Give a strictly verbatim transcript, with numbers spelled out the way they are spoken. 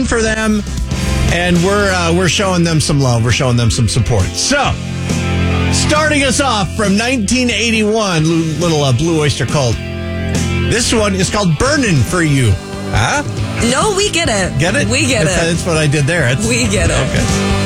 fun for them, and we're uh, we're showing them some love. We're showing them some support. So, starting us off from nineteen eighty-one, little uh, Blue Oyster Cult. This one is called "Burnin' for You." Huh? No, we get it. Get it? We get that's, it. That's what I did there. It's, we get it. Okay.